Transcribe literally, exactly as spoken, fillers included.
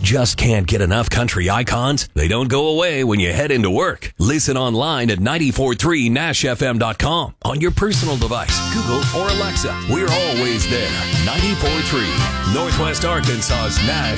just can't get enough country icons? They don't go away when you head into work. Listen online at nine four three nash f m dot com. On your personal device, Google or Alexa. We're always there. nine four three Northwest Arkansas's Nash